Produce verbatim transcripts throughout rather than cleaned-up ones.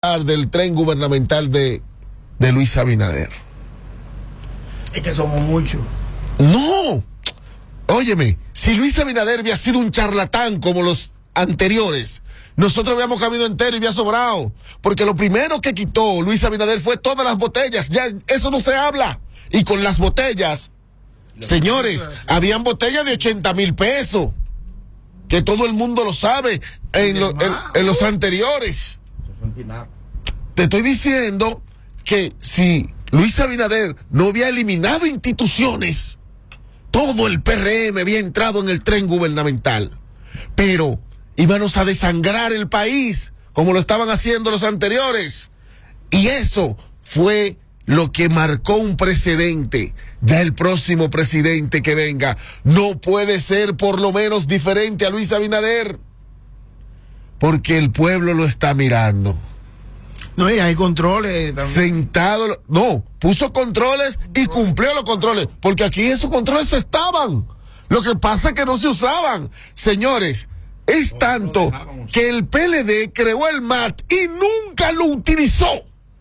hablar del tren gubernamental de, de Luis Abinader. Es que somos muchos. No, óyeme, si Luis Abinader había sido un charlatán como los anteriores, nosotros habíamos cabido entero y había sobrado, porque lo primero que quitó Luis Abinader fue todas las botellas. Ya eso no se habla. Y con las botellas, señores, habían botellas de ochenta mil pesos, que todo el mundo lo sabe, en, lo, en, en los anteriores. Te estoy diciendo que si Luis Abinader no había eliminado instituciones, todo el P R M había entrado en el tren gubernamental, pero íbamos a desangrar el país como lo estaban haciendo los anteriores, y eso fue lo que marcó un precedente. Ya el próximo presidente que venga no puede ser por lo menos diferente a Luis Abinader, porque el pueblo lo está mirando. No, y hay controles también. Sentado, no, puso controles y cumplió los controles, porque aquí esos controles estaban. Lo que pasa es que no se usaban. Señores, es tanto que el P L D creó el M A T y nunca lo utilizó.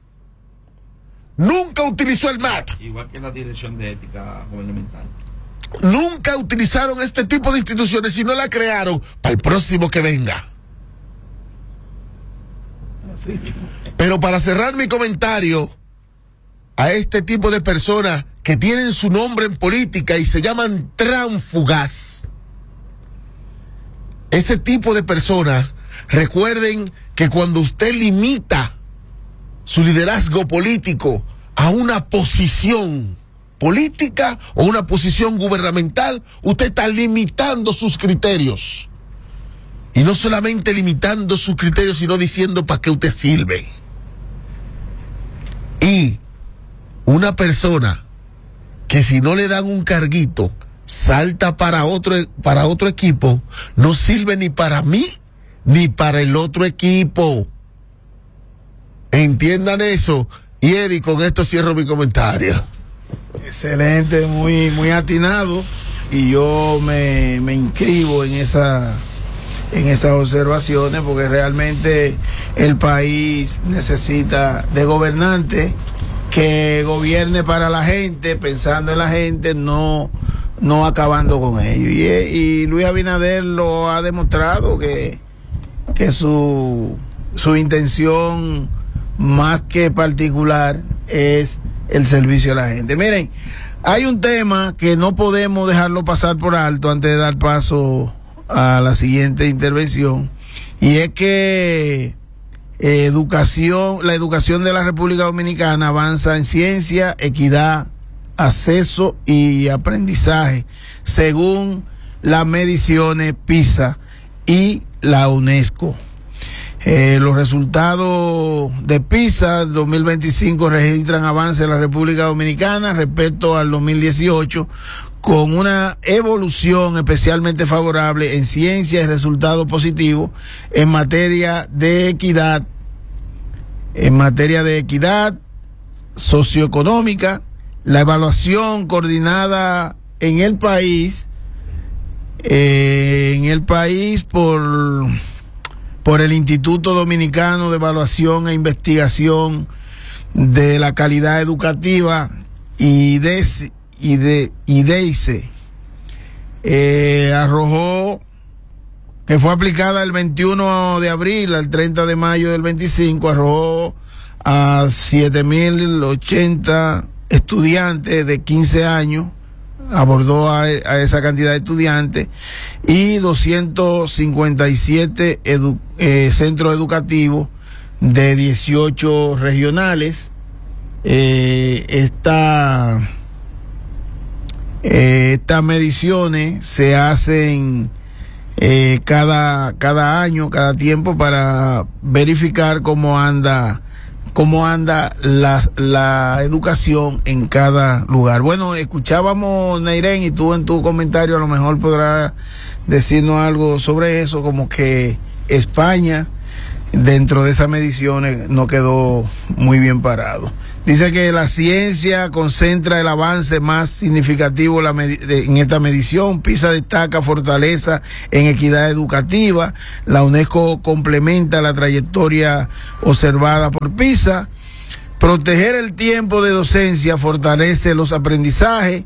Nunca utilizó el M A T. Igual que la Dirección de Ética Gubernamental. Nunca utilizaron este tipo de instituciones y no la crearon para el próximo que venga. Así. Pero para cerrar mi comentario a este tipo de personas que tienen su nombre en política y se llaman tránsfugas, ese tipo de personas, recuerden que cuando usted limita su liderazgo político a una posición política o una posición gubernamental, usted está limitando sus criterios. Y no solamente limitando sus criterios, sino diciendo para qué usted sirve. Y una persona que si no le dan un carguito, salta para otro, para otro equipo, no sirve ni para mí, ni para el otro equipo. Entiendan eso. Y Eddie, con esto cierro mi comentario. Excelente, muy, muy atinado. Y yo me, me inscribo en esa, en esas observaciones, porque realmente el país necesita de gobernantes que gobierne para la gente, pensando en la gente, no, no acabando con ellos. Y, y Luis Abinader lo ha demostrado que, que su, su intención más que particular es el servicio a la gente. Miren, hay un tema que no podemos dejarlo pasar por alto antes de dar paso a la siguiente intervención, y es que eh, educación, la educación de la República Dominicana avanza en ciencia, equidad, acceso y aprendizaje, según las mediciones PISA y la UNESCO. Eh, los resultados de PISA dos mil veinticinco registran avance en la República Dominicana respecto al dos mil dieciocho, con una evolución especialmente favorable en ciencia y resultados positivos en materia de equidad, en materia de equidad socioeconómica. La evaluación coordinada en el país, eh, en el país por por el Instituto Dominicano de Evaluación e Investigación de la Calidad Educativa, y de y de IDEICE, eh, arrojó que fue aplicada el veintiuno de abril al treinta de mayo del veinticinco, arrojó a siete mil ochenta estudiantes de quince años, abordó a, a esa cantidad de estudiantes, y doscientos cincuenta y siete edu, eh, centros educativos de dieciocho regionales. Eh, esta, eh, estas mediciones se hacen eh, cada, cada año, cada tiempo, para verificar cómo anda cómo anda la, la educación en cada lugar. Bueno, escuchábamos, Neiren, y tú en tu comentario a lo mejor podrás decirnos algo sobre eso, como que España dentro de esas mediciones no quedó muy bien parado. Dice que la ciencia concentra el avance más significativo en esta medición. PISA destaca fortaleza en equidad educativa. La UNESCO complementa la trayectoria observada por PISA. Proteger el tiempo de docencia fortalece los aprendizajes.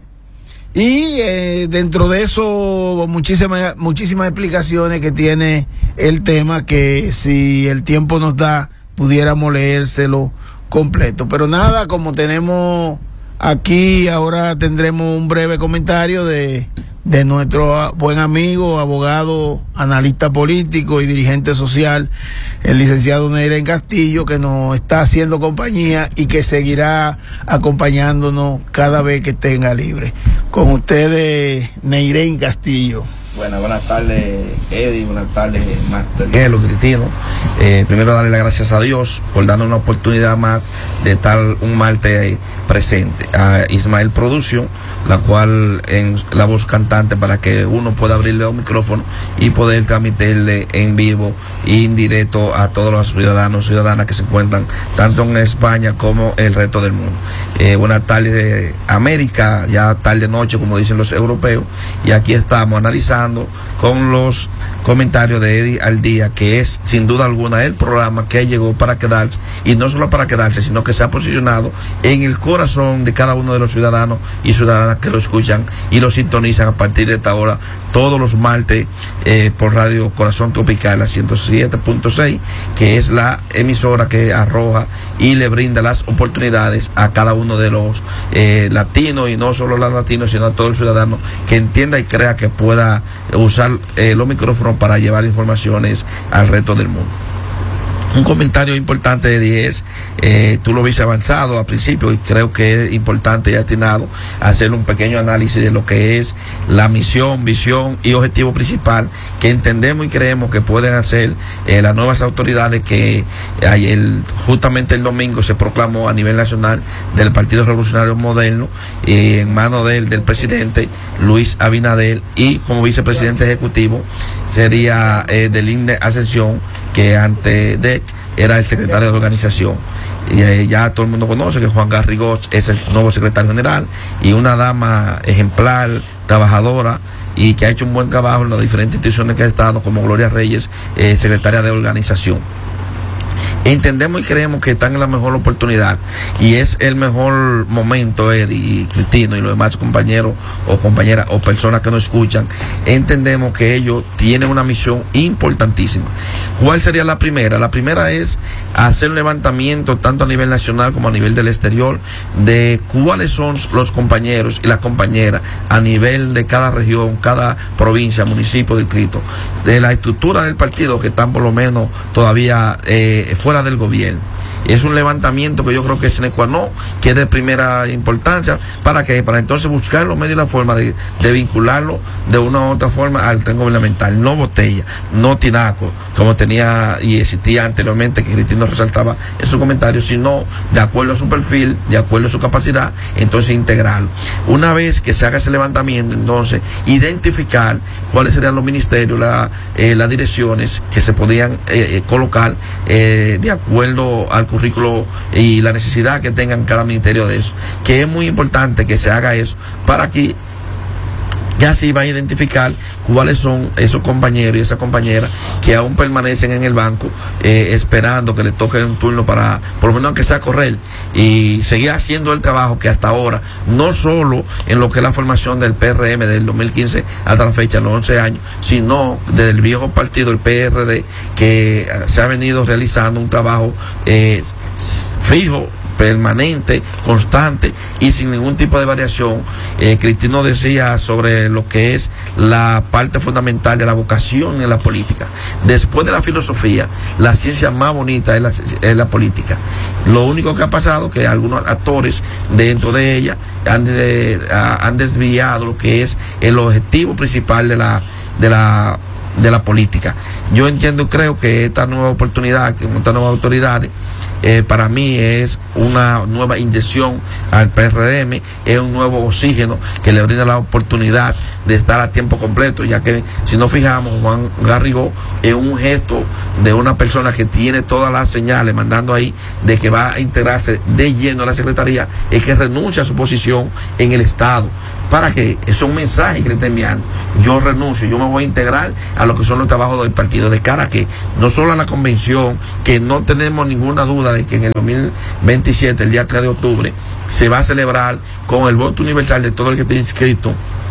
Y eh, dentro de eso muchísimas muchísimas explicaciones que tiene el tema, que si el tiempo nos da pudiéramos leérselo completo. Pero nada, como tenemos aquí, ahora tendremos un breve comentario de, de nuestro buen amigo, abogado, analista político y dirigente social, el licenciado Neiren Castillo, que nos está haciendo compañía y que seguirá acompañándonos cada vez que tenga libre. Con ustedes, Neiren Castillo. Bueno, buenas tardes, Eddie, buenas tardes, Master Guelo, Cristino. Eh, primero darle las gracias a Dios por darnos una oportunidad más de estar un martes presente. A Ismael Producción, la cual en la voz cantante, para que uno pueda abrirle un micrófono y poder transmitirle en vivo e indirecto a todos los ciudadanos y ciudadanas que se encuentran tanto en España como el resto del mundo. Eh, buenas tardes, América, ya tarde noche, como dicen los europeos, y aquí estamos analizando con los comentarios de Eddie al Día, que es sin duda alguna el programa que llegó para quedarse, y no solo para quedarse, sino que se ha posicionado en el corazón de cada uno de los ciudadanos y ciudadanas que lo escuchan y lo sintonizan a partir de esta hora todos los martes eh, por Radio Corazón Tropical a ciento siete punto seis, que es la emisora que arroja y le brinda las oportunidades a cada uno de los eh, latinos, y no solo los latinos, sino a todo el ciudadano que entienda y crea que pueda usar eh, los micrófonos para llevar informaciones al resto del mundo. Un comentario importante de diez, eh, tú lo viste avanzado al principio, y creo que es importante y atinado hacer un pequeño análisis de lo que es la misión, visión y objetivo principal que entendemos y creemos que pueden hacer eh, las nuevas autoridades que ayer, justamente el domingo se proclamó a nivel nacional del Partido Revolucionario Moderno, eh, en manos del, del presidente Luis Abinader, y como vicepresidente ejecutivo sería eh, del I N D E Ascensión, que antes de era el secretario de organización. Y eh, ya todo el mundo conoce que Juan Garrigós es el nuevo secretario general, y una dama ejemplar, trabajadora, y que ha hecho un buen trabajo en las diferentes instituciones que ha estado, como Gloria Reyes, eh, secretaria de organización. Entendemos y creemos que están en la mejor oportunidad, y es el mejor momento, Eddie y Cristino y los demás compañeros o compañeras o personas que nos escuchan. Entendemos que ellos tienen una misión importantísima. ¿Cuál sería la primera? La primera es hacer un levantamiento tanto a nivel nacional como a nivel del exterior de cuáles son los compañeros y las compañeras a nivel de cada región, cada provincia, municipio, distrito, de la estructura del partido que están por lo menos todavía eh, fuera del gobierno. Es un levantamiento que yo creo que es sine qua non, que es de primera importancia. ¿Para qué? Para entonces buscar los medios y la forma de, de vincularlo de una u otra forma al tren gubernamental. No botella, no tinaco, como tenía y existía anteriormente, que Cristino resaltaba en su comentario, sino de acuerdo a su perfil, de acuerdo a su capacidad, entonces integrarlo. Una vez que se haga ese levantamiento, entonces identificar cuáles serían los ministerios, la, eh, las direcciones que se podían eh, colocar eh, de acuerdo al currículo y la necesidad que tengan cada ministerio de eso, que es muy importante que se haga eso para que ya así va a identificar cuáles son esos compañeros y esas compañeras que aún permanecen en el banco eh, esperando que le toque un turno para, por lo menos aunque sea correr, y seguir haciendo el trabajo que hasta ahora, no solo en lo que es la formación del P R M del dos mil quince hasta la fecha, los once años, sino desde el viejo partido, el P R D, que se ha venido realizando un trabajo eh, fijo, permanente, constante y sin ningún tipo de variación. eh, Cristino decía sobre lo que es la parte fundamental de la vocación en la política. Después de la filosofía, la ciencia más bonita es la, es la política. Lo único que ha pasado que algunos actores dentro de ella han, de, han desviado lo que es el objetivo principal de la de la de la política. Yo entiendo, creo que esta nueva oportunidad, que estas nuevas autoridades eh, para mí es una nueva inyección al P R M, es un nuevo oxígeno que le brinda la oportunidad de estar a tiempo completo, ya que si no fijamos, Juan Garrigó es un gesto de una persona que tiene todas las señales mandando ahí de que va a integrarse de lleno a la Secretaría, es que renuncia a su posición en el Estado. ¿Para qué? Es un mensaje que le está enviando. Yo renuncio, yo me voy a integrar a lo que son los trabajos del partido, de cara a que no solo a la convención, que no tenemos ninguna duda de que en el dos mil veintisiete, el día tres de octubre, se va a celebrar con el voto universal de todo el que esté inscrito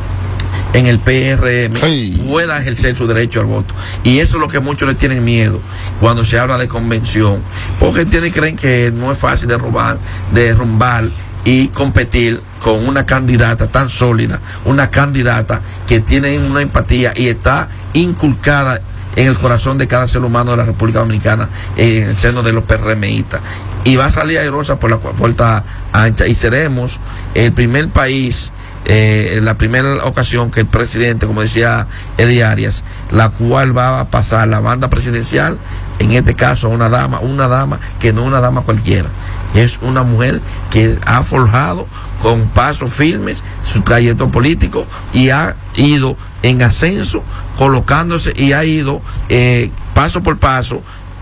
en el P R M, hey, pueda ejercer su derecho al voto. Y eso es lo que muchos le tienen miedo cuando se habla de convención, porque tienen, creen que no es fácil de robar, de derrumbar y competir con una candidata tan sólida, una candidata que tiene una empatía y está inculcada en el corazón de cada ser humano de la República Dominicana, en el seno de los PRMistas. Y va a salir airosa por la puerta ancha, y seremos el primer país, eh, en la primera ocasión que el presidente, como decía Eddie Arias, la cual va a pasar la banda presidencial, en este caso una dama, una dama que no es una dama cualquiera, es una mujer que ha forjado con pasos firmes su trayecto político y ha ido en ascenso, colocándose, y ha ido eh, paso por paso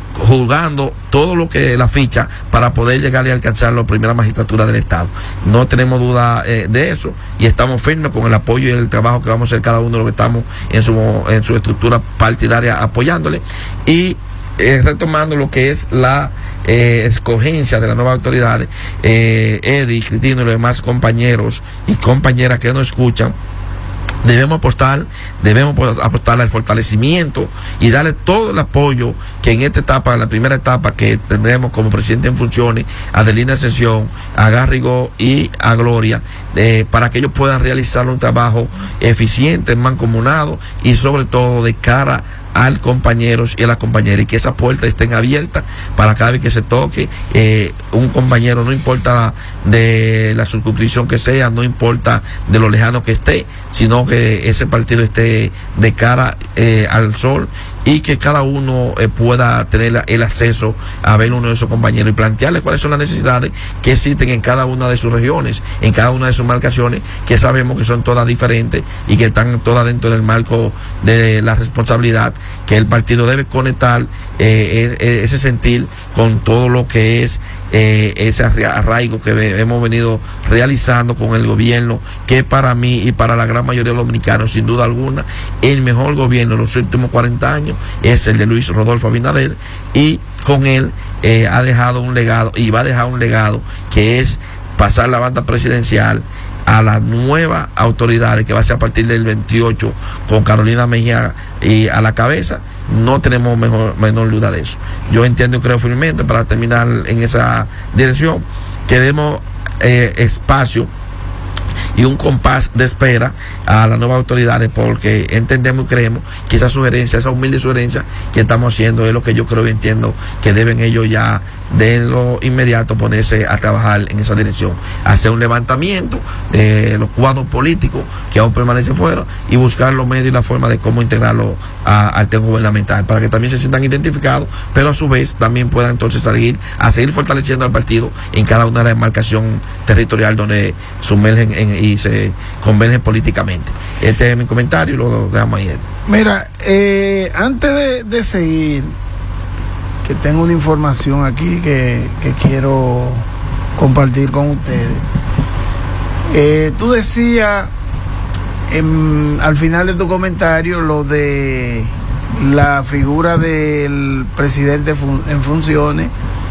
jugando todo lo que la ficha para poder llegar y alcanzar la primera magistratura del Estado. No tenemos duda eh, de eso, y estamos firmes con el apoyo y el trabajo que vamos a hacer cada uno de los que estamos en su, en su estructura partidaria apoyándole. Y Eh, retomando lo que es la eh, escogencia de las nuevas autoridades, eh, Eddie, Cristino y los demás compañeros y compañeras que nos escuchan, debemos apostar, debemos apostar al fortalecimiento y darle todo el apoyo que en esta etapa, en la primera etapa que tendremos como presidente en funciones, a Adelina Ascensión, a Garrigó y a Gloria, eh, para que ellos puedan realizar un trabajo eficiente, mancomunado y sobre todo de cara al compañeros y a las compañeras, y que esas puertas estén abiertas para cada vez que se toque eh, un compañero, no importa de la circunscripción que sea, no importa de lo lejano que esté, sino que ese partido esté de cara eh, al sol, y que cada uno eh, pueda tener el acceso a ver uno de esos compañeros y plantearle cuáles son las necesidades que existen en cada una de sus regiones, en cada una de sus marcaciones, que sabemos que son todas diferentes y que están todas dentro del marco de la responsabilidad que el partido debe conectar eh, eh, ese sentir con todo lo que es eh, ese arraigo que hemos venido realizando con el gobierno, que para mí y para la gran mayoría de los dominicanos, sin duda alguna, el mejor gobierno de los últimos cuarenta años es el de Luis Rodolfo Abinader, y con él eh, ha dejado un legado y va a dejar un legado que es pasar la banda presidencial a las nuevas autoridades, que va a ser a partir del veintiocho, con Carolina Mejía y a la cabeza. No tenemos mejor, menor duda de eso. Yo entiendo y creo firmemente, para terminar en esa dirección, que demos eh, espacio y un compás de espera a las nuevas autoridades, porque entendemos y creemos que esa sugerencia, esa humilde sugerencia que estamos haciendo, es lo que yo creo y entiendo que deben ellos ya de lo inmediato ponerse a trabajar en esa dirección, hacer un levantamiento de los cuadros políticos que aún permanecen fuera y buscar los medios y la forma de cómo integrarlo a, al tema gubernamental, para que también se sientan identificados, pero a su vez también puedan entonces salir a seguir fortaleciendo al partido en cada una de las demarcaciones territorial donde sumergen en, y se convergen políticamente. Este es mi comentario y lo dejamos ahí. Mira, eh, antes de, de seguir, que tengo una información aquí que, que quiero compartir con ustedes. Eh, tú decías en, al final de tu comentario lo de la figura del presidente fun, en funciones,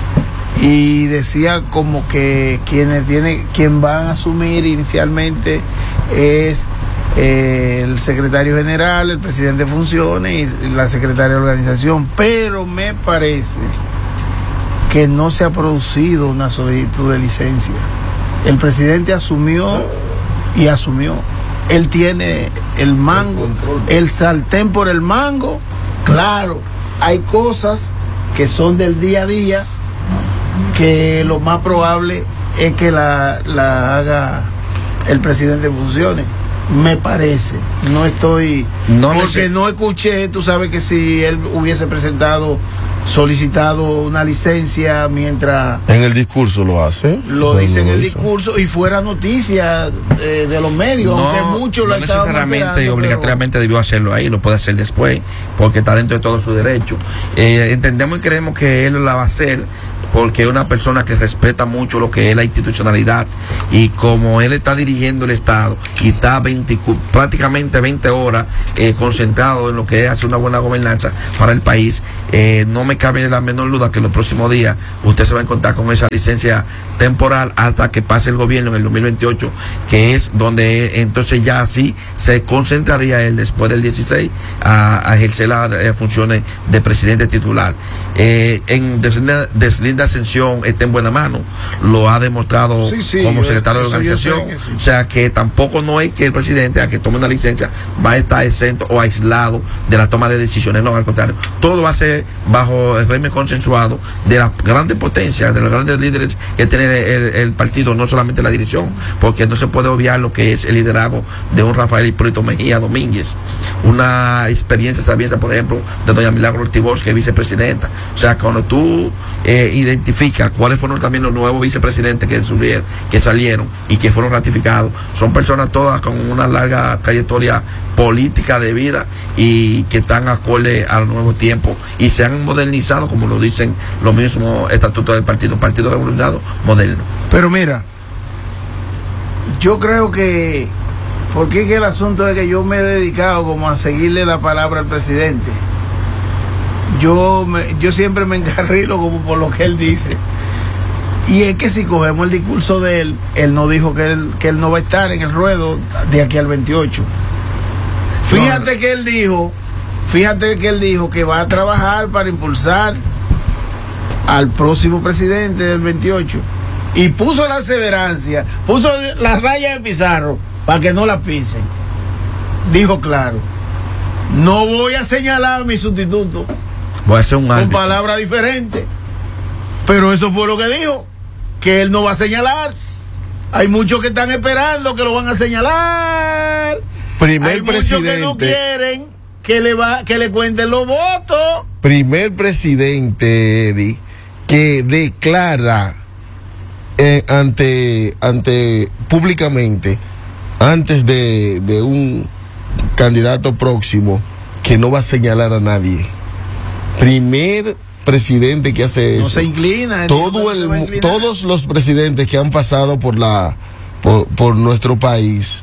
y decía como que quienes tienen, quien van a asumir inicialmente es eh, el secretario general, el presidente de funciones y la secretaria de organización, pero me parece que no se ha producido una solicitud de licencia. El presidente asumió y asumió. Él tiene el mango, el sartén por el mango. Claro, hay cosas que son del día a día que lo más probable es que la, la haga el presidente en funciones. Me parece, no estoy, no porque no escuché, tú sabes que si él hubiese presentado solicitado una licencia mientras... En el discurso lo hace. Lo dice en el discurso y fuera noticia eh, de los medios, no, aunque muchos no lo estaban necesariamente y obligatoriamente pero... debió hacerlo ahí, lo puede hacer después, porque está dentro de todo su derecho. Eh, entendemos y creemos que él la va a hacer porque es una persona que respeta mucho lo que es la institucionalidad, y como él está dirigiendo el Estado y está veinte, prácticamente veinte horas eh, concentrado en lo que es hacer una buena gobernanza para el país, eh, no me cabe la menor duda que en los próximos días usted se va a encontrar con esa licencia temporal hasta que pase el gobierno en el dos mil veintiocho, que es donde entonces ya así se concentraría él después del dieciséis a, a ejercer las eh, funciones de presidente titular. Eh, en deslinda Ascensión está en buena mano, lo ha demostrado sí, sí, como secretario yo, de organización, sí. O sea que tampoco no es que el presidente a que tome una licencia va a estar exento o aislado de la toma de decisiones, no, al contrario, todo va a ser bajo el régimen consensuado de las grandes potencias, de los grandes líderes que tiene el, el partido, no solamente la dirección, porque no se puede obviar lo que es el liderazgo de un Rafael Hipólito Mejía Domínguez, una experiencia sabienza, por ejemplo, de doña Milagro Ortiz Bosch, que es vicepresidenta. O sea, cuando tú eh, identifica cuáles fueron también los nuevos vicepresidentes que subieron, que salieron y que fueron ratificados, son personas todas con una larga trayectoria política de vida y que están acorde al nuevo tiempo y se han modernizado, como lo dicen los mismos estatutos del partido, Partido Revolucionario Moderno. Pero mira, yo creo que, porque es que el asunto es que yo me he dedicado como a seguirle la palabra al presidente. Yo, me, yo siempre me encarrilo como por lo que él dice. Y es que si cogemos el discurso de él, él no dijo que él, que él no va a estar en el ruedo de aquí al veintiocho. Fíjate no. que él dijo, fíjate que él dijo que va a trabajar para impulsar al próximo presidente del veintiocho. Y puso la perseverancia, puso la raya de Pizarro para que no la pisen. Dijo claro, no voy a señalar a mi sustituto. Voy a hacer un con palabras diferentes, pero eso fue lo que dijo, que él no va a señalar. Hay muchos que están esperando que lo van a señalar. Primer Hay presidente muchos que no quieren que le va, que le cuenten los votos. Primer presidente, Eddie, que declara eh, ante ante públicamente antes de, de un candidato próximo que no va a señalar a nadie. Primer presidente que hace eso. No se inclina. Todo el, todos los presidentes que han pasado por la por, por nuestro país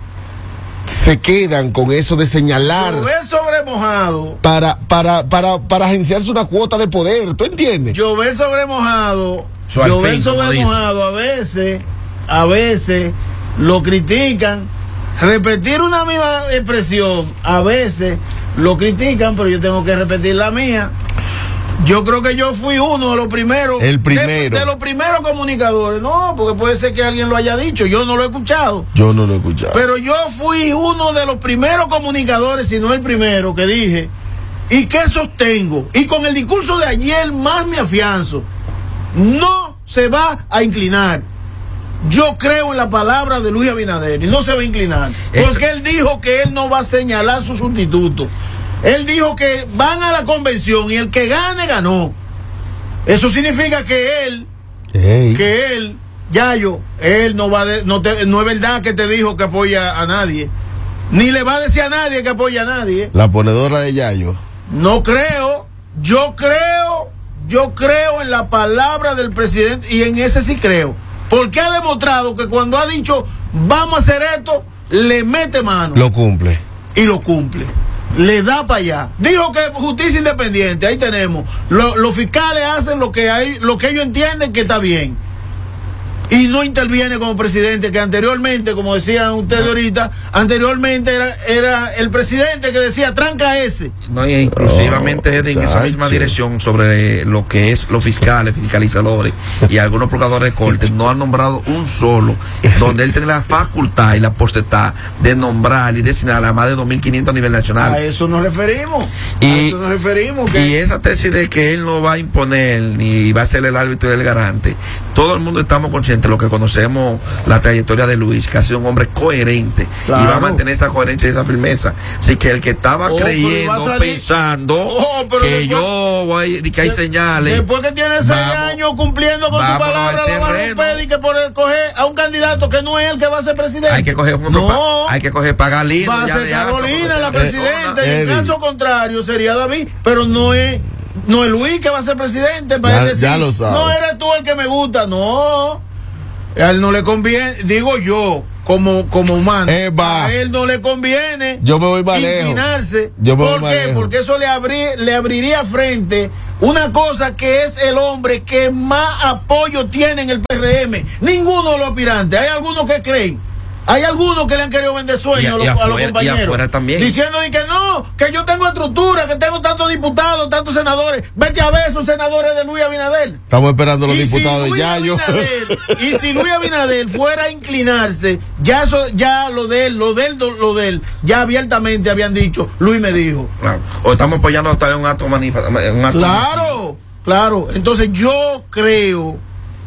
se quedan con eso de señalar. Llover sobre mojado. Para, para, para, para agenciarse una cuota de poder. ¿Tú entiendes? Llover sobre mojado. Llover sobre mojado. A veces, a veces lo critican. Repetir una misma expresión, a veces lo critican, pero yo tengo que repetir la mía. Yo creo que yo fui uno de los primeros. El primero. De, de los primeros comunicadores. No, porque puede ser que alguien lo haya dicho. Yo no lo he escuchado. Yo no lo he escuchado. Pero yo fui uno de los primeros comunicadores, si no el primero, que dije, ¿y qué sostengo? Y con el discurso de ayer más me afianzo. No se va a inclinar. Yo creo en la palabra de Luis Abinader y no se va a inclinar. Porque él dijo que él no va a señalar su sustituto. Él dijo que van a la convención y el que gane, ganó. Eso significa que él, hey. que él, Yayo, él no va de, no, te, no es verdad que te dijo que apoya a nadie. Ni le va a decir a nadie que apoya a nadie. La ponedora de Yayo. No creo. Yo creo, yo creo en la palabra del presidente y en ese sí creo. Porque ha demostrado que cuando ha dicho vamos a hacer esto, le mete mano. Lo cumple. Y lo cumple. Le da para allá. Dijo que justicia independiente, ahí tenemos. Lo, los fiscales hacen lo que hay, lo que ellos entienden que está bien. Y no interviene como presidente, que anteriormente, como decían ustedes ahorita, anteriormente era, era el presidente que decía tranca ese. No, y inclusivamente oh, en esa misma dirección sobre lo que es los fiscales, fiscalizadores y algunos procuradores de corte, no han nombrado un solo, donde él tiene la facultad y la potestad de nombrar y designar a más de dos mil quinientos a nivel nacional. A eso nos referimos. Y, a eso nos referimos. Que... y esa tesis de que él no va a imponer ni va a ser el árbitro y el garante, todo el mundo estamos conscientes entre los que conocemos la trayectoria de Luis, que ha sido un hombre coherente, claro, y va a mantener esa coherencia y esa firmeza. Así que el que estaba oh, creyendo, pensando oh, que después, yo voy, que hay señales. Después que tiene seis vamos, años cumpliendo con su palabra, lo va a romper y que por escoger a un candidato que no es el que va a ser presidente. Hay que coger, no, pa, hay que coger pagar lindo. Va a ser Carolina la presidenta, y en caso contrario sería David, pero no es. No es Luis que va a ser presidente para ya, él decir, ya lo sabe. No eres tú el que me gusta, no. A él no le conviene, digo yo, como, como humano, eh, a él no le conviene yo me voy más inclinarse. Yo me ¿Por voy qué? Porque eso le, abrí, le abriría frente una cosa que es el hombre que más apoyo tiene en el P R M. Ninguno de los aspirantes, hay algunos que creen. Hay algunos que le han querido vender sueños a, los, afuera, a los compañeros. También. Diciendo que no, que yo tengo estructura, que tengo tantos diputados, tantos senadores. Vete a ver esos senadores de Luis Abinader. Estamos esperando los y diputados si de Yayo. Abinader, y si Luis Abinader fuera a inclinarse, ya eso, ya lo de él, lo de él, lo de él, ya abiertamente habían dicho, Luis me dijo. Claro. O estamos apoyando hasta en un acto manifestado. Claro, claro. Entonces yo creo.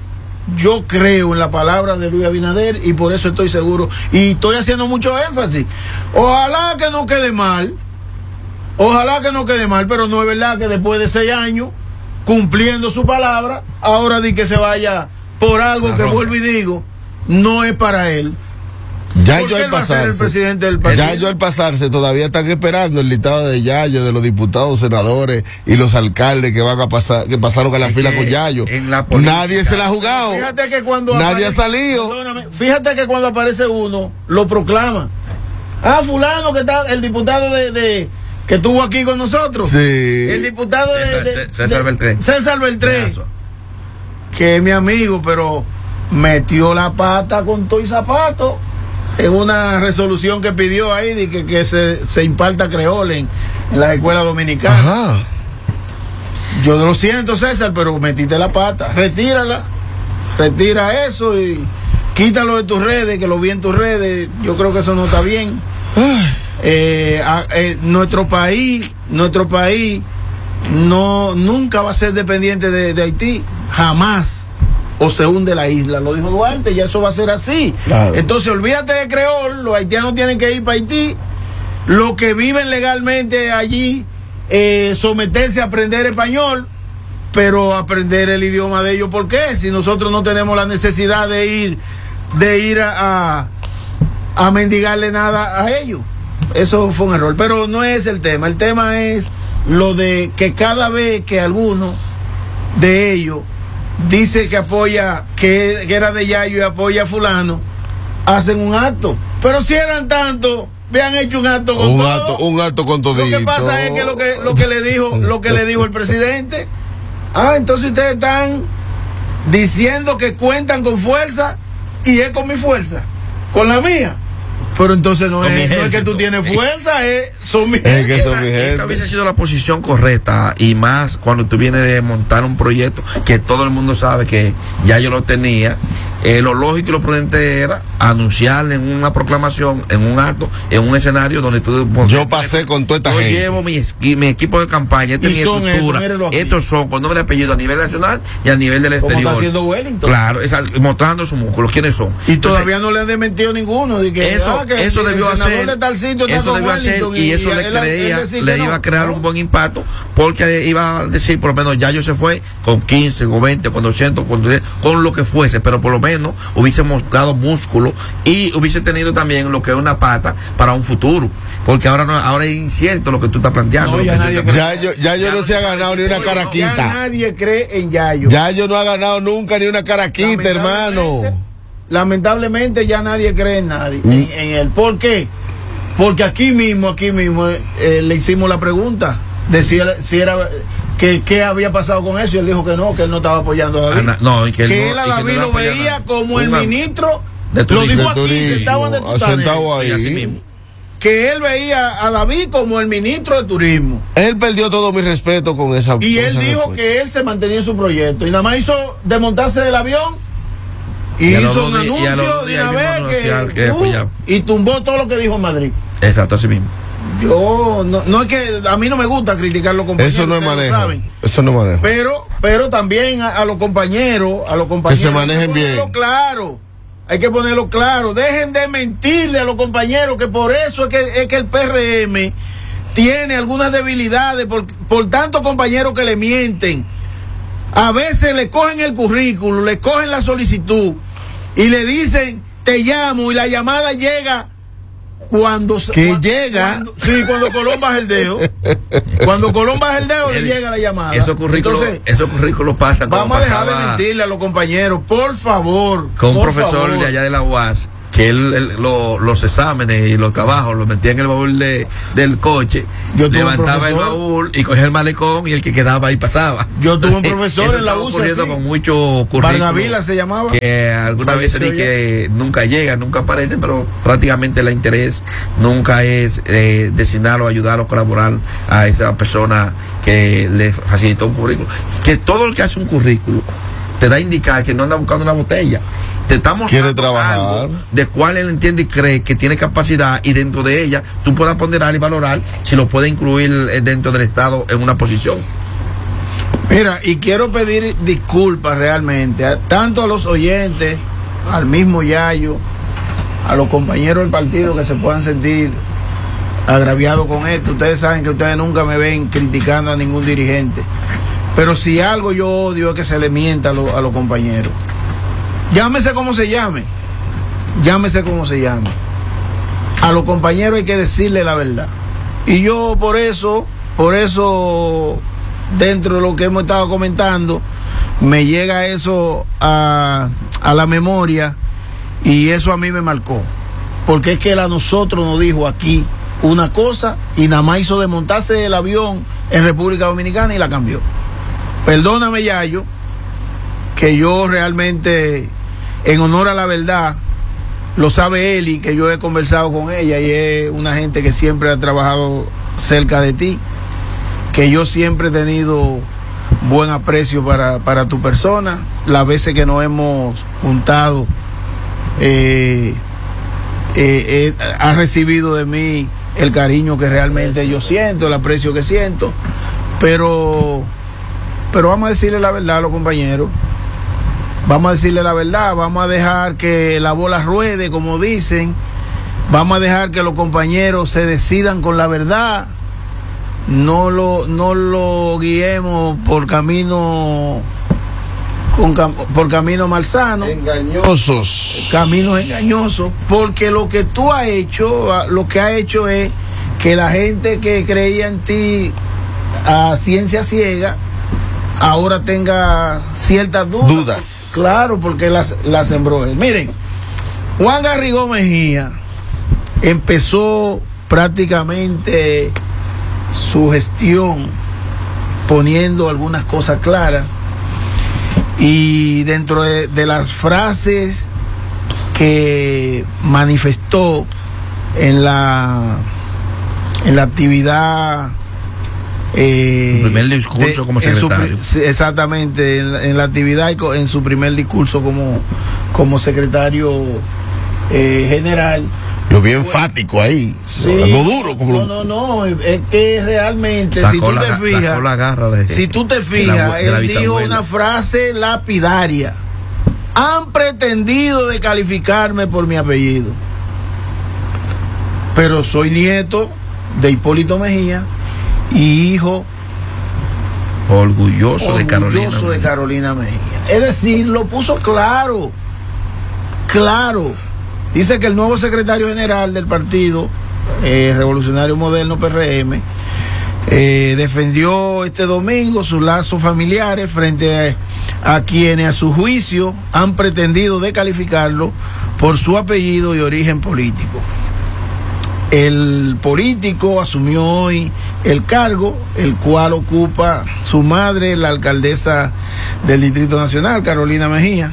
Yo creo en la palabra de Luis Abinader y por eso estoy seguro y estoy haciendo mucho énfasis. Ojalá que no quede mal, ojalá que no quede mal, pero no es verdad que después de seis años cumpliendo su palabra, ahora di que se vaya por algo que vuelvo y digo, no es para él. Ya yo al pasarse, el presidente del país. Ya yo al pasarse todavía están esperando el listado de Yayo, de los diputados, senadores y los alcaldes que van a pasar, que pasaron a la es fila con Yayo. Nadie se la ha jugado. Fíjate que cuando nadie aparece, ha salido. Fíjate que cuando aparece uno, lo proclama. Ah, fulano que está, el diputado de, de que estuvo aquí con nosotros. Sí. El diputado César, de, de César Beltrán. César Beltrán. Que es mi amigo, pero metió la pata con todo y zapato. En una resolución que pidió ahí de que, que se, se imparta creol en, en las escuelas dominicanas. Ajá. Yo lo siento, César, pero metiste la pata. Retírala. Retira eso y quítalo de tus redes, que lo vi en tus redes. Yo creo que eso no está bien. Eh, a, eh, nuestro país, nuestro país no nunca va a ser dependiente de, de Haití. Jamás. O se hunde la isla, lo dijo Duarte, y eso va a ser así. Claro. Entonces, olvídate de creol, los haitianos tienen que ir para Haití, los que viven legalmente allí, eh, someterse a aprender español, pero aprender el idioma de ellos. ¿Por qué? Si nosotros no tenemos la necesidad de ir, de ir a, a, a mendigarle nada a ellos. Eso fue un error, pero no es el tema. El tema es lo de que cada vez que alguno de ellos dice que apoya, que, que era de Yayo y apoya a fulano, hacen un acto. Pero si eran tantos, habían hecho un acto con un todo. Acto, un acto con todito. Lo que pasa es que lo que, lo que le dijo, lo que le dijo el presidente, ah, entonces ustedes están diciendo que cuentan con fuerza y es con mi fuerza, con la mía. Pero entonces no, es, no es que tú tienes fuerza, es, son mis es que son mi esa, esa hubiese sido la posición correcta, y más cuando tú vienes de montar un proyecto que todo el mundo sabe que ya yo lo tenía. Eh, lo lógico y lo prudente era anunciarle en una proclamación, en un acto, en un escenario donde tú... Yo pasé con toda esta yo gente. Yo llevo mi, mi equipo de campaña, esta es mi estructura. Estos, estos son con nombre y apellido a nivel nacional y a nivel del exterior. Como está haciendo Wellington. Claro, esa, mostrando sus músculos, quiénes son. Y Entonces, todavía no le han desmentido ninguno. De que, eso ah, que eso debió hacer. De tal sitio eso debió hacer y, y eso y le, él, creía, él le iba no, a crear no. un buen impacto, porque iba a decir, por lo menos ya yo se fue con quince, con veinte, con doscientos, con, con lo que fuese, pero por lo menos hubiésemos dado músculo y hubiese tenido también lo que es una pata para un futuro, porque ahora no, ahora es incierto lo que tú estás planteando. No, ya, nadie cree, ya, yo, ya, ya yo no se ha ganado ni una caraquita. Ya nadie cree en Yayo. Ya yo no ha ganado nunca ni una caraquita, hermano. Lamentablemente ya nadie cree en nadie, mm. en, en él. ¿Por qué? Porque aquí mismo, aquí mismo eh, le hicimos la pregunta de si, si era que qué había pasado con eso, y él dijo que no, que él no estaba apoyando a David. Ana, no, y que él, que no, él a David lo veía nada. como un el man. ministro de lo dijo aquí, turismo, estaban de sentado ahí. Sí, así mismo. Que él veía a David como el ministro de turismo. Él perdió todo mi respeto con esa. Y con él esa dijo respuesta. que él se mantenía en su proyecto y nada más hizo desmontarse del avión y, y hizo un anuncio de una vez que, que uh, y tumbó todo lo que dijo en Madrid. Exacto, así mismo. Yo, no, no es que a mí no me gusta criticar a los compañeros. Eso no es manejo. Saben. Eso no es manejo. Pero, pero también a, a los compañeros, a los compañeros. Que se manejen bien. Hay que ponerlo claro. Hay que ponerlo claro. Dejen de mentirle a los compañeros que por eso es que, es que el P R M tiene algunas debilidades por, por tantos compañeros que le mienten. A veces le cogen el currículo, le cogen la solicitud y le dicen, te llamo, y la llamada llega cuando que cuando, llega cuando, sí, cuando Colón baja el dedo. Cuando Colón baja el dedo le llega la llamada. Esos currículos, Entonces, esos currículos pasan. Vamos a dejar de mentirle a los compañeros, por favor. Con un por profesor favor. de allá de la U A S, que él, él lo, los exámenes y los trabajos los metía en el baúl de, del coche, Yo tuve levantaba un el profesor, baúl y cogía el malecón y el que quedaba ahí pasaba. Yo tuve un profesor Eso en la está U C A, ocurriendo sí. con muchos currículos. Vargavila se llamaba. Que alguna vez se dice que nunca llegan, nunca aparecen, pero prácticamente el interés nunca es eh, designarlo, ayudarlo, colaborar a esa persona que le facilitó un currículo. Que todo el que hace un currículo te da a indicar que no anda buscando una botella. Te estamos quiere trabajar algo de cuál él entiende y cree que tiene capacidad, y dentro de ella tú puedas ponderar y valorar si lo puede incluir dentro del Estado en una posición. Mira, y quiero pedir disculpas realmente, a, tanto a los oyentes, al mismo Yayo, a los compañeros del partido que se puedan sentir agraviados con esto. Ustedes saben que ustedes nunca me ven criticando a ningún dirigente, pero si algo yo odio es que se le mienta a, lo, a los compañeros. Llámese como se llame, llámese como se llame. A los compañeros hay que decirle la verdad. Y yo por eso, por eso, dentro de lo que hemos estado comentando, me llega eso a, a la memoria, y eso a mí me marcó. Porque es que él a nosotros nos dijo aquí una cosa y nada más hizo desmontarse el avión en República Dominicana y la cambió. Perdóname, Yayo, que yo realmente, en honor a la verdad, lo sabe Eli, que yo he conversado con ella y es una gente que siempre ha trabajado cerca de ti, que yo siempre he tenido buen aprecio para, para tu persona. Las veces que nos hemos juntado, eh, eh, eh, has recibido de mí el cariño que realmente yo siento, el aprecio que siento, pero, pero vamos a decirle la verdad a los compañeros. Vamos a decirle la verdad, vamos a dejar que la bola ruede, como dicen. Vamos a dejar que los compañeros se decidan con la verdad. No lo, no lo guiemos por camino, con, por camino malsano. Engañosos. Caminos engañosos. Porque lo que tú has hecho, lo que ha hecho es que la gente que creía en ti a ciencia ciega, ahora tenga ciertas dudas. Dudas. Claro, porque las, las sembró él. Miren, Juan Garrigó Mejía empezó prácticamente su gestión poniendo algunas cosas claras, y dentro de, de las frases que manifestó en la, en la actividad, Eh, su primer discurso de, como secretario. Su, exactamente, en la, en la actividad, en su primer discurso como, como secretario eh, general. Lo vi enfático ahí, sí, hablando duro. Como no, no, no, es que realmente, sacó si tú la, te fijas, la garra de, si tú te fijas, de la, de él dijo una frase lapidaria: han pretendido descalificarme por mi apellido, pero soy nieto de Hipólito Mejía y hijo orgulloso, orgulloso de Carolina, de Carolina Mejía. Es decir, lo puso claro, claro. Dice que el nuevo secretario general del partido eh, Revolucionario Moderno P R M eh, defendió este domingo sus lazos familiares frente a, a quienes a su juicio han pretendido descalificarlo por su apellido y origen político. El político asumió hoy el cargo, el cual ocupa su madre, la alcaldesa del Distrito Nacional, Carolina Mejía.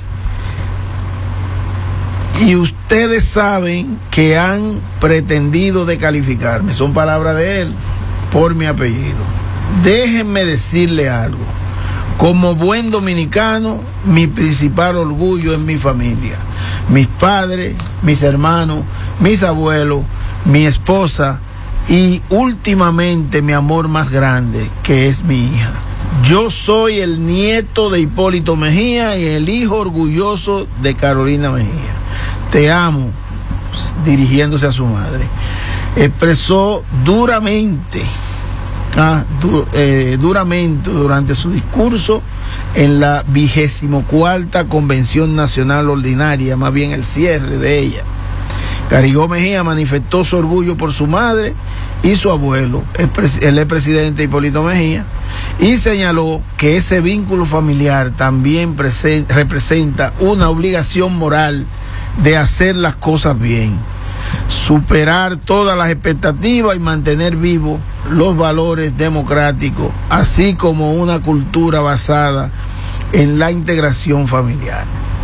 Y ustedes saben que han pretendido descalificarme, son palabras de él, por mi apellido. Déjenme decirle algo. Como buen dominicano, mi principal orgullo es mi familia. Mis padres, mis hermanos, mis abuelos, mi esposa y últimamente mi amor más grande, que es mi hija. Yo soy el nieto de Hipólito Mejía y el hijo orgulloso de Carolina Mejía. Te amo, dirigiéndose a su madre. Expresó duramente, ah, du, eh, duramente durante su discurso en la vigésimo cuarta Convención Nacional Ordinaria, más bien el cierre de ella. Garrigó Mejía manifestó su orgullo por su madre y su abuelo, el expresidente Hipólito Mejía, y señaló que ese vínculo familiar también representa una obligación moral de hacer las cosas bien, superar todas las expectativas y mantener vivos los valores democráticos, así como una cultura basada en la integración familiar.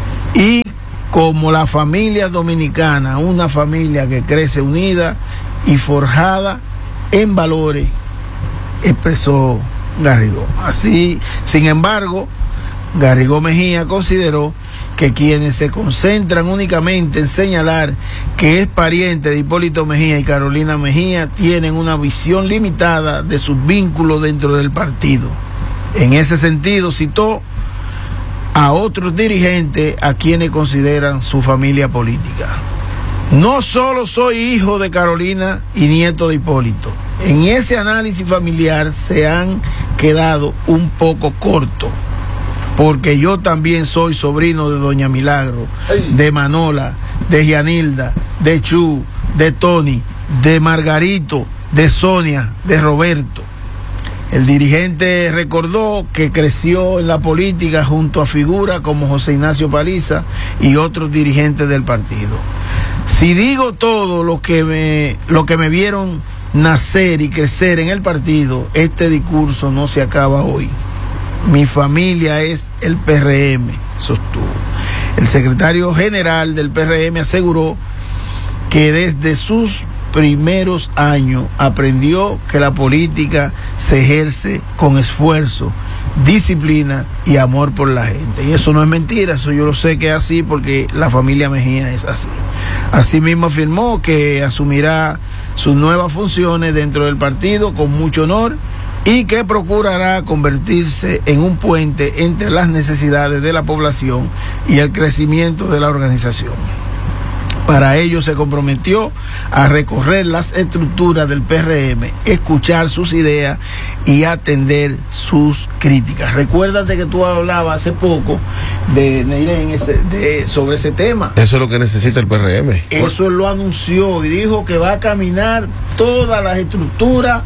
Y como la familia dominicana, una familia que crece unida y forjada en valores, expresó Garrigó. Así, sin embargo, Garrigó Mejía consideró que quienes se concentran únicamente en señalar que es pariente de Hipólito Mejía y Carolina Mejía tienen una visión limitada de sus vínculos dentro del partido. En ese sentido, citó a otros dirigentes a quienes consideran su familia política. No solo soy hijo de Carolina y nieto de Hipólito. En ese análisis familiar se han quedado un poco cortos, porque yo también soy sobrino de Doña Milagro, de Manola, de Gianilda, de Chu, de Tony, de Margarito, de Sonia, de Roberto. El dirigente recordó que creció en la política junto a figuras como José Ignacio Paliza y otros dirigentes del partido. Si digo todo lo que me, lo que me vieron nacer y crecer en el partido, este discurso no se acaba hoy. Mi familia es el P R M, sostuvo. El secretario general del P R M aseguró que desde sus primeros años aprendió que la política se ejerce con esfuerzo, disciplina y amor por la gente. Y eso no es mentira, eso yo lo sé que es así porque la familia Mejía es así. Asimismo afirmó que asumirá sus nuevas funciones dentro del partido con mucho honor y que procurará convertirse en un puente entre las necesidades de la población y el crecimiento de la organización. Para ello se comprometió a recorrer las estructuras del P R M, escuchar sus ideas y atender sus críticas. Recuérdate que tú hablabas hace poco de, de, de sobre ese tema. Eso es lo que necesita el P R M. Eso lo anunció y dijo que va a caminar todas las estructuras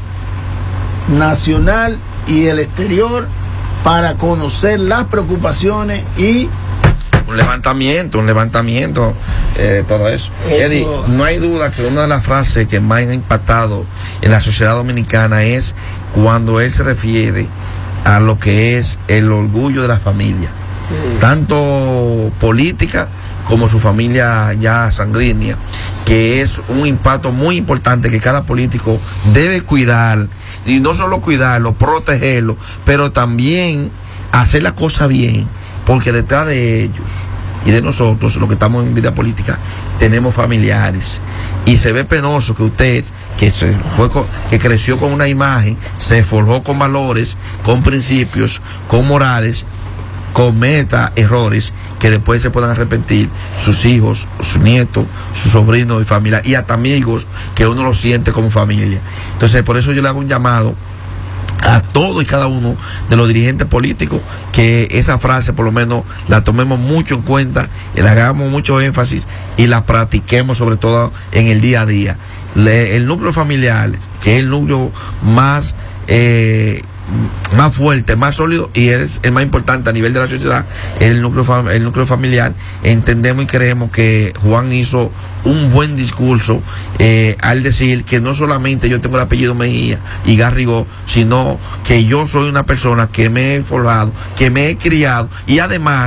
nacional y del exterior para conocer las preocupaciones y un levantamiento, un levantamiento, eh, todo eso. eso. Eddie, no hay duda que una de las frases que más ha impactado en la sociedad dominicana es cuando él se refiere a lo que es el orgullo de la familia, sí. Tanto política como su familia ya sanguínea, que es un impacto muy importante que cada político debe cuidar, y no solo cuidarlo, protegerlo, pero también hacer la cosa bien. Porque detrás de ellos y de nosotros, los que estamos en vida política, tenemos familiares. Y se ve penoso que usted, que, se fue con, que creció con una imagen, se forjó con valores, con principios, con morales, cometa errores que después se puedan arrepentir sus hijos, sus nietos, sus sobrinos y familia, y hasta amigos que uno lo siente como familia. Entonces, por eso yo le hago un llamado a todos y cada uno de los dirigentes políticos, que esa frase por lo menos la tomemos mucho en cuenta, y le hagamos mucho énfasis y la practiquemos sobre todo en el día a día. Le, el núcleo familiar, que es el núcleo más eh, más fuerte, más sólido y es el más importante a nivel de la sociedad, el núcleo, el núcleo familiar. Entendemos y creemos que Juan hizo un buen discurso eh, al decir que no solamente yo tengo el apellido Mejía y Garrigó, sino que yo soy una persona que me he forjado, que me he criado y además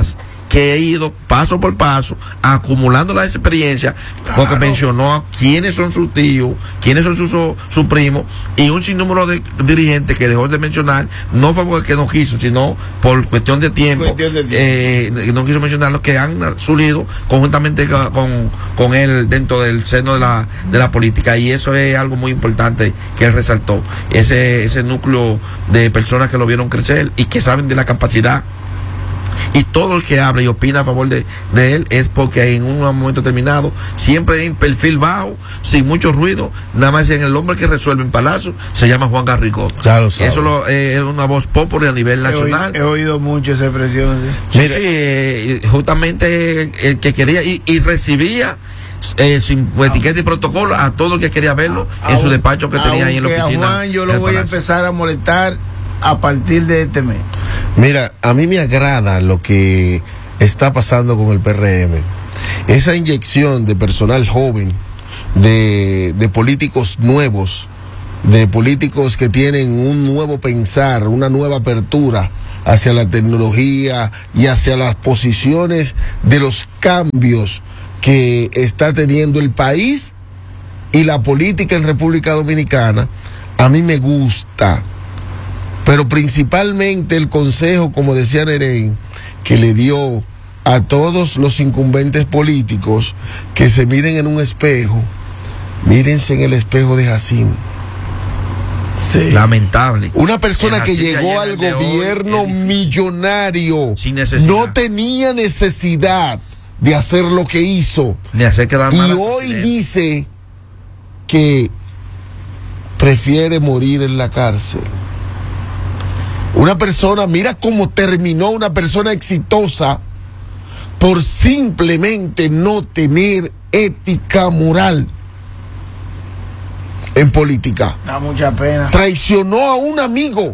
que ha ido paso por paso acumulando la experiencia, claro, porque mencionó a quiénes son sus tíos, quiénes son sus su primos, y un sinnúmero de dirigentes que dejó de mencionar, no fue porque no quiso, sino por cuestión de tiempo, cuestión de tiempo. Eh, no quiso mencionar los que han surgido conjuntamente con, con él dentro del seno de la, de la política, y eso es algo muy importante que él resaltó, ese, ese núcleo de personas que lo vieron crecer y que saben de la capacidad. Y todo el que habla y opina a favor de, de él es porque en un momento determinado, siempre en perfil bajo, sin mucho ruido, nada más en el hombre que resuelve en Palacio, se llama Juan Garrigó. Eso lo, eh, es una voz popular a nivel nacional. He oído, he oído mucho esa expresión. Sí, sí, sí eh, justamente el que quería y, y recibía Eh, sin etiqueta y protocolo a todo el que quería verlo a, en su despacho que tenía ahí en la oficina. A Juan yo lo voy a empezar a molestar a partir de este mes. Mira, a mí me agrada lo que está pasando con el P R M. Esa inyección de personal joven, de, de políticos nuevos, de políticos que tienen un nuevo pensar, una nueva apertura hacia la tecnología y hacia las posiciones de los cambios que está teniendo el país y la política en República Dominicana. A mí me gusta, pero principalmente el consejo, como decía Neren, que le dio a todos los incumbentes políticos que se miren en un espejo, mírense en el espejo de Jacín. Sí. Lamentable. Una persona que llegó al gobierno hoy, millonario, sin necesidad, no tenía necesidad de hacer lo que hizo, de hacer quedar mal, y hoy presidente. Dice que prefiere morir en la cárcel. Una persona, mira cómo terminó una persona exitosa por simplemente no tener ética moral en política. Da mucha pena. Traicionó a un amigo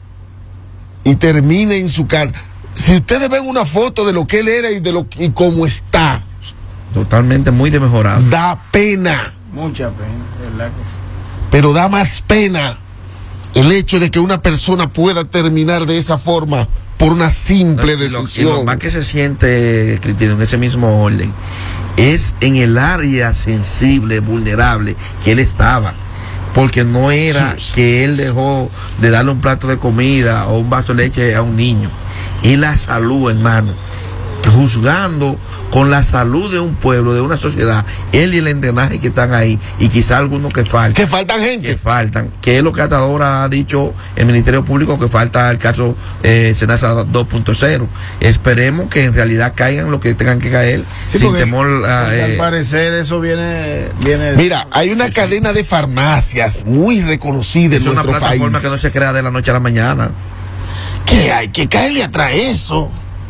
y termina en su cárcel. Si ustedes ven una foto de lo que él era y de lo y cómo está, totalmente muy demejorado. Da pena. Mucha pena, ¿verdad que sí? Pero da más pena el hecho de que una persona pueda terminar de esa forma por una simple no, decisión. Y lo, y lo más que se siente, Cristino, en ese mismo orden, es en el área sensible, vulnerable que él estaba. Porque no era sí, sí, que él dejó de darle un plato de comida o un vaso de leche a un niño. Y la salud, hermano, juzgando con la salud de un pueblo, de una sociedad, él y el engranaje que están ahí, y quizá algunos que faltan. Que faltan gente. Que faltan, que es lo que hasta ahora ha dicho el Ministerio Público, que falta el caso eh, Senasa dos punto cero. Esperemos que en realidad caigan lo que tengan que caer, sí, sin porque, temor a... Porque eh, al parecer eso viene... viene Mira, hay una sí, cadena sí. de farmacias muy reconocida en nuestro país. Es una plataforma que no se crea de la noche a la mañana. Que hay que caerle atrás eso.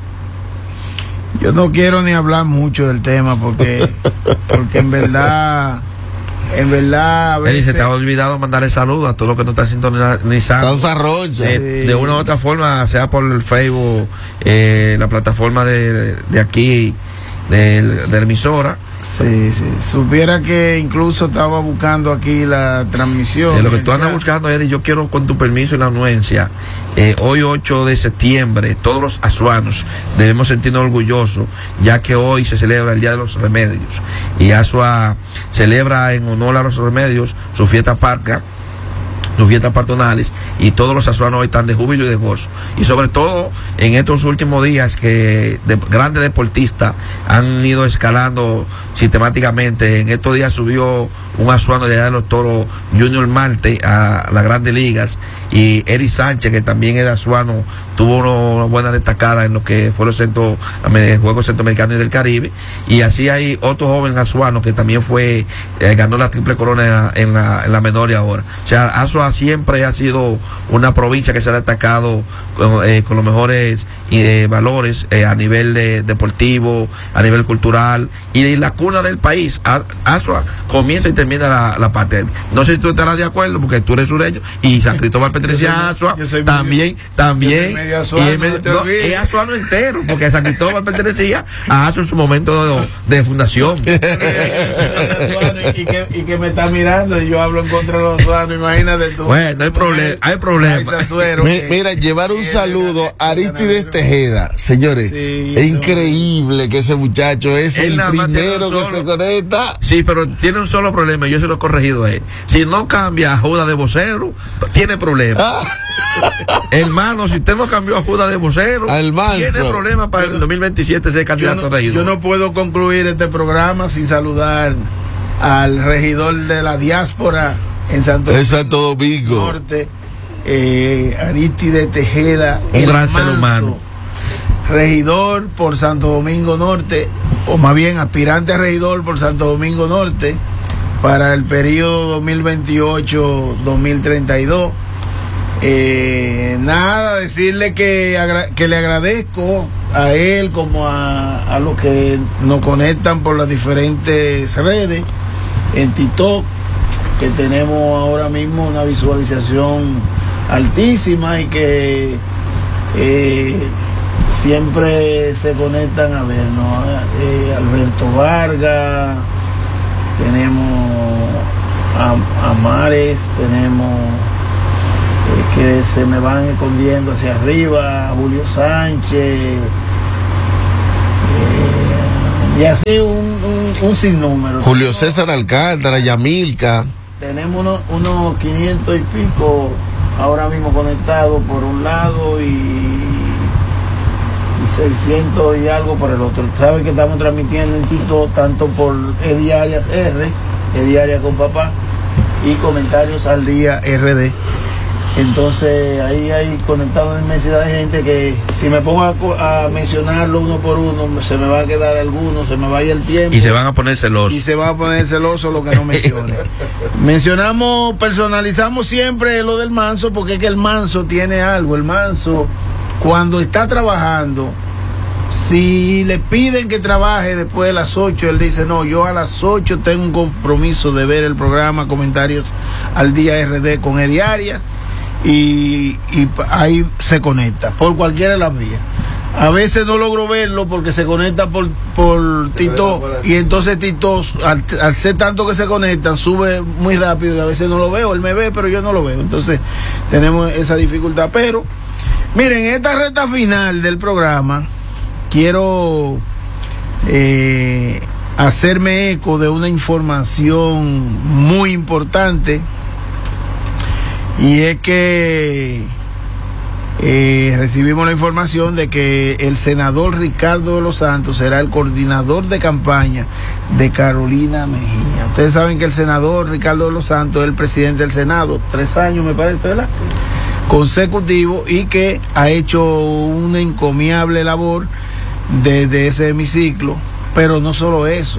Yo no quiero ni hablar mucho del tema porque porque en verdad en verdad a veces... se te ha olvidado mandarle saludos a todos los que no están sintonizando de, de, de una u otra forma, sea por el Facebook, eh, la plataforma de, de aquí de, de la emisora. Sí, sí, supiera que incluso estaba buscando aquí la transmisión. De lo que tú andas buscando, Eddie, yo quiero, con tu permiso y la anuencia, eh, hoy ocho de septiembre, todos los azuanos debemos sentirnos orgullosos, ya que hoy se celebra el Día de los Remedios, y Azua celebra en honor a los remedios su fiesta parca, sus fiestas patronales, y todos los azuanos hoy están de júbilo y de gozo, y sobre todo en estos últimos días que de, grandes deportistas han ido escalando sistemáticamente. En estos días subió un azuano de allá de los Toros, Junior Marte, a las grandes ligas, y Eric Sánchez, que también es azuano, tuvo una buena destacada en lo que fue los centros, Juegos Centroamericanos y del Caribe, y así hay otro joven azuano que también fue, eh, ganó la triple corona en la, en la menor y ahora. O sea, Azua siempre ha sido una provincia que se ha destacado con, eh, con los mejores eh, valores eh, a nivel de, deportivo, a nivel cultural, y de la cuna del país. Azua comienza y termina la, la parte. No sé si tú estarás de acuerdo, porque tú eres sureño, y San Cristóbal Petricia Azua también, también medio Azuano, y medio, no te no, olvides. es Azuano entero, porque San Cristóbal pertenecía a Azuano en su momento de, de fundación. y, que, y que me está mirando y yo hablo en contra de los Azuanos, imagínate tú. Bueno, no hay problema, hay problema. Mira, mira, llevar un saludo a Aristides Tejeda, señores, Sí, es no. increíble que ese muchacho es Él el nada más tiene primero un que solo- se conecta. Sí, pero tiene un solo problema, y yo se lo he corregido a él. Si no cambia a Judas de vocero, tiene problemas. Hermano, si usted no cambió a Judas de vocero, Al Manso. tiene problemas para el dos mil veintisiete ser Yo candidato no, a regidor. yo no puedo concluir este programa sin saludar al regidor de la diáspora en Santo Es Santo Domingo. Norte, eh, Aristides Tejeda, Un el gran ser Manso, humano. regidor por Santo Domingo Norte, o más bien aspirante a regidor por Santo Domingo Norte para el periodo dos mil veintiocho dos mil treinta y dos. Eh, nada, decirle que, agra- que le agradezco a él como a, a los que nos conectan por las diferentes redes en TikTok, que tenemos ahora mismo una visualización altísima y que eh, siempre se conectan a ver, ¿no? Eh, Alberto Vargas, tenemos a, a Mares, tenemos eh, que se me van escondiendo hacia arriba, Julio Sánchez, eh, y así un, un, un sinnúmero. Julio Tenemos- César Alcántara, Yamilca. tenemos unos, unos quinientos y pico ahora mismo conectados por un lado y, y seiscientos y algo por el otro. Saben que estamos transmitiendo en Tito tanto por Ediarias R, Ediarias con papá, y Comentarios al Día R D. Entonces ahí hay conectado una inmensidad de gente que si me pongo a, co- a mencionarlo uno por uno, se me va a quedar alguno, se me va a ir el tiempo. Y se van a poner celosos. Y se va a poner celoso lo que no mencione. Mencionamos, personalizamos siempre lo del Manso, porque es que el Manso tiene algo. El Manso, cuando está trabajando, si le piden que trabaje después de las ocho, él dice, no, yo a las ocho tengo un compromiso de ver el programa Comentarios al Día R D con Ediarias, y, y ahí se conecta, por cualquiera de las vías. A veces no logro verlo porque se conecta por, por Tito, y entonces Tito, al, al ser tanto que se conectan, sube muy rápido y a veces no lo veo. Él me ve, pero yo no lo veo. Entonces tenemos esa dificultad. Pero, miren, en esta recta final del programa, quiero eh, hacerme eco de una información muy importante, y es que Eh, recibimos la información de que el senador Ricardo de los Santos será el coordinador de campaña de Carolina Mejía. Ustedes saben que el senador Ricardo de los Santos es el presidente del Senado, tres años me parece, ¿verdad? Consecutivo, y que ha hecho una encomiable labor desde ese hemiciclo. Pero no solo eso.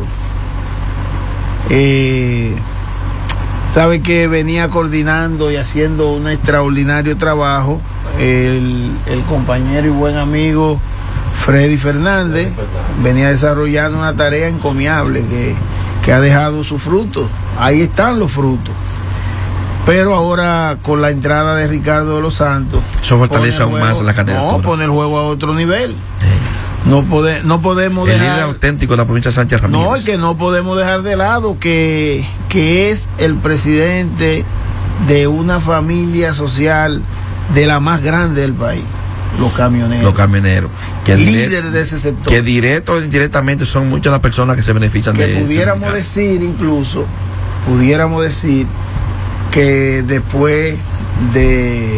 Eh, sabe que venía coordinando y haciendo un extraordinario trabajo el, el compañero y buen amigo Freddy Fernández. Venía desarrollando una tarea encomiable que, que ha dejado sus frutos. Ahí están los frutos. Pero ahora, con la entrada de Ricardo de los Santos, eso fortalece aún juego, más la candidatura. No, pone el juego a otro nivel. Sí. No, pode, no podemos el dejar... líder auténtico de la provincia de Sánchez Ramírez. No, es que no podemos dejar de lado que, que es el presidente de una familia social de la más grande del país, los camioneros. Los camioneros. Que líder direct, de ese sector. Que directo o indirectamente son muchas las personas que se benefician que de eso. Pudiéramos decir, incluso, pudiéramos decir que después de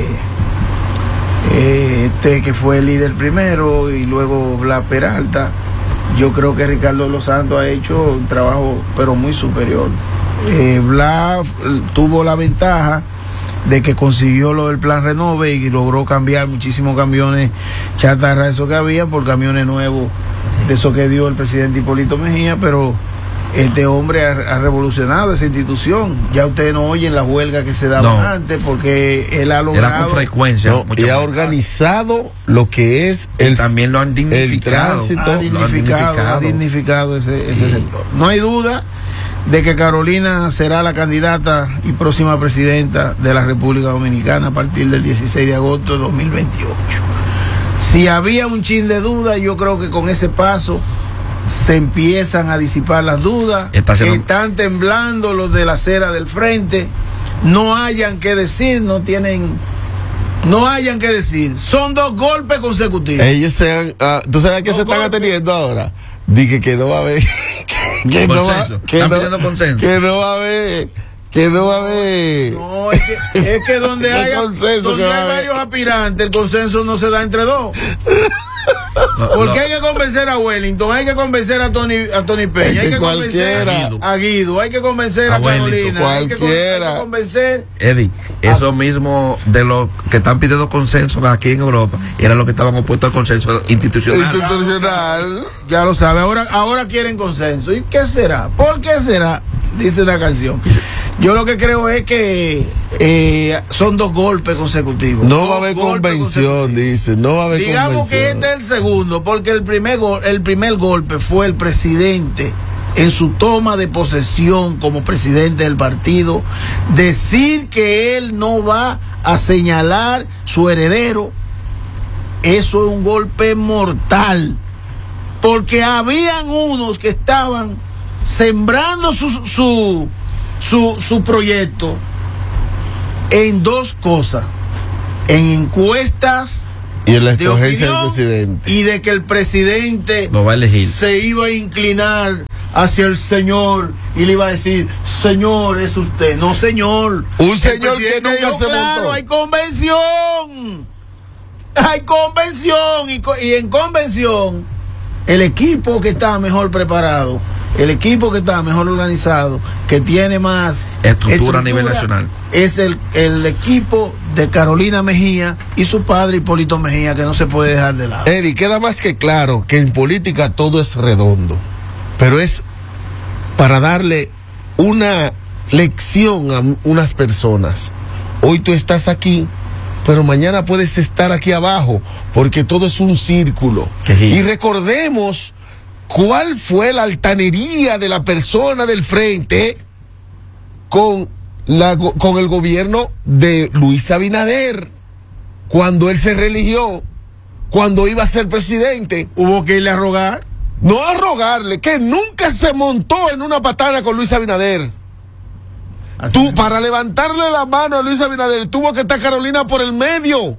eh, este que fue el líder primero y luego Blas Peralta, yo creo que Ricardo de los Santos ha hecho un trabajo pero muy superior. Eh, Blas tuvo la ventaja de que consiguió lo del plan Renove y logró cambiar muchísimos camiones chatarra, eso que había, por camiones nuevos, de eso que dio el presidente Hipólito Mejía. Pero este hombre ha, ha revolucionado esa institución. Ya ustedes no oyen las huelgas que se daban no. antes, porque él ha logrado. Era con frecuencia. No, y ha organizado lo que es el. Y también lo han dignificado. El tránsito. Ha dignificado, ha dignificado ese, ese sí. sector. No hay duda de que Carolina será la candidata y próxima presidenta de la República Dominicana a partir del dieciséis de agosto de dos mil veintiocho. Si había un chin de duda, yo creo que con ese paso se empiezan a disipar las dudas. Está haciendo... Están temblando los de la acera del frente. No hayan que decir, no tienen, no hayan que decir. Son dos golpes consecutivos. Ellos sean, uh, ¿tú sabes a qué Dos se están golpes. ateniendo ahora? Dije que no va a haber, que no va, que Están no, pidiendo consenso. que no va a haber, que no va a haber. No, es que, es que donde ¿Qué hay, consenso donde que va a hay haber? varios aspirantes, el consenso no se da entre dos. No, Porque no. hay que convencer a Wellington, hay que convencer a Tony, a Tony Peña, Es hay que que convencer cualquiera. a Guido, hay que convencer a, A Wellington, Carolina, hay que, con- hay cualquiera. que convencer. Eddie, eso mismo de los que están pidiendo consenso aquí en Europa, era lo que estaban opuestos al consenso institucional. Institucional. Ya lo sabe, ahora, ahora quieren consenso. ¿Y qué será? ¿Por qué será? Dice una canción. Yo lo que creo es que eh, son dos golpes consecutivos. No Dos va a haber golpes convención, consecutivos. dice. No va a haber Digamos que convención. este es el segundo, porque el primer, gol, el primer golpe fue el presidente en su toma de posesión como presidente del partido, decir que él no va a señalar su heredero. Eso es un golpe mortal, porque habían unos que estaban sembrando su, su, su, su proyecto en dos cosas, en encuestas Y en la de escogencia del opinión presidente. y de que el presidente Lo va a elegir. se iba a inclinar hacia el señor y le iba a decir, señor, es usted. No, señor. Un El señor que presidente nunca dijo, se claro, montó. hay convención. Hay convención. Y, co- y en convención, el equipo que está mejor preparado, el equipo que está mejor organizado, que tiene más Estructura a nivel nacional. es el, el equipo de Carolina Mejía y su padre Hipólito Mejía, que no se puede dejar de lado. Eddie, queda más que claro que en política todo es redondo, pero es para darle una lección a unas personas. Hoy tú estás aquí, pero mañana puedes estar aquí abajo, porque todo es un círculo. Qué giro. Y recordemos cuál fue la altanería de la persona del frente con, la, go- con el gobierno de Luis Abinader, cuando él se religió, cuando iba a ser presidente. Hubo que irle a rogar. No a rogarle, que nunca se montó en una patana con Luis Abinader. Así Tú, mismo. para levantarle la mano a Luis Abinader, tuvo que estar Carolina por el medio.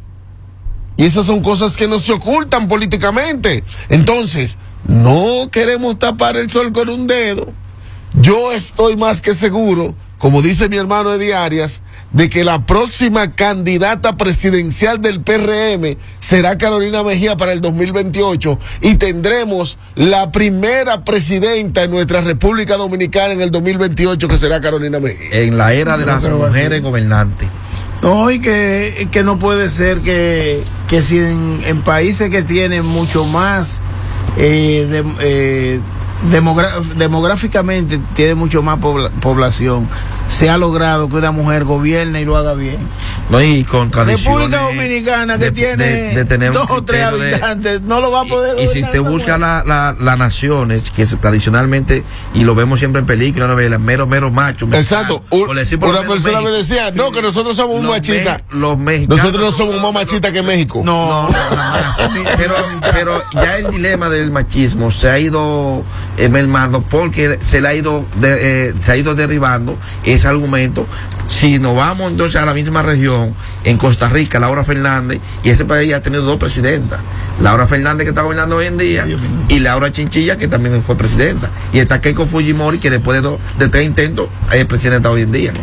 Y esas son cosas que no se ocultan políticamente. Entonces, no queremos tapar el sol con un dedo. Yo estoy más que seguro, como dice mi hermano Eddie Arias, de que la próxima candidata presidencial del P R M será Carolina Mejía para el dos mil veintiocho y tendremos la primera presidenta en nuestra República Dominicana en el dos mil veintiocho, que será Carolina Mejía. En la era de No las creo que mujeres así. gobernantes. No, y que, que no puede ser que, que si en, en países que tienen mucho más, eh, de, eh, demogra- demográficamente tiene mucho más pobla- población, se ha logrado que una mujer gobierne y lo haga bien. No, y con tradiciones República Dominicana, que de- tiene de- de tener un dos o tres criterio de- habitantes, no lo va a poder Y, y si gobernar te una busca mujer. la, la, las naciones, que es tradicionalmente, y lo vemos siempre en películas, novelas, mero, mero macho. Exacto. mexicano, Un- por decir por una lo menos persona me México. decía, no, que nosotros somos un Los machista. me- Los mexicanos. Nosotros no somos más machistas que México. No, No, no, jamás. pero, pero ya el dilema del machismo se ha ido eh, mermando porque se le ha ido de- eh, se ha ido derribando ese argumento. Si nos vamos entonces a la misma región, en Costa Rica, Laura Fernández, y ese país ha tenido dos presidentas, Laura Fernández, que está gobernando hoy en día, y Laura Chinchilla, que también fue presidenta, y está Keiko Fujimori, que después de, dos, de tres intentos es presidenta hoy en día.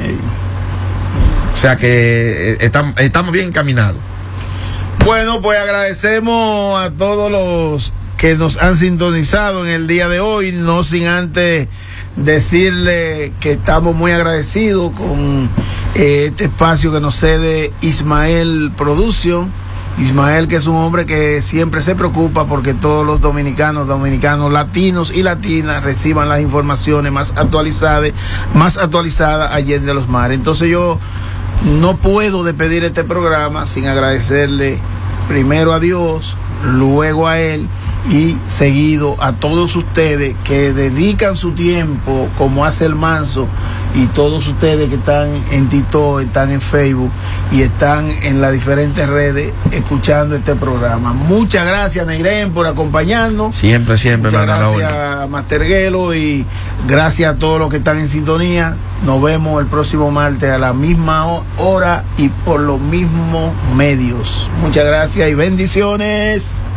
O sea que eh, estamos, estamos bien encaminados. Bueno, pues agradecemos a todos los que nos han sintonizado en el día de hoy, no sin antes decirle que estamos muy agradecidos con eh, este espacio que nos cede Ismael Production. Ismael, que es un hombre que siempre se preocupa porque todos los dominicanos, dominicanos, latinos y latinas reciban las informaciones más actualizadas, más actualizadas allá de los mares. Entonces yo no puedo despedir este programa sin agradecerle primero a Dios, luego a él y seguido a todos ustedes que dedican su tiempo, como hace el Manso, y todos ustedes que están en TikTok, están en Facebook y están en las diferentes redes escuchando este programa. Muchas gracias, Neiren, por acompañarnos. Siempre, siempre. Muchas gracias, Masterguelo, y gracias a todos los que están en sintonía. Nos vemos el próximo martes a la misma hora y por los mismos medios. Muchas gracias y bendiciones.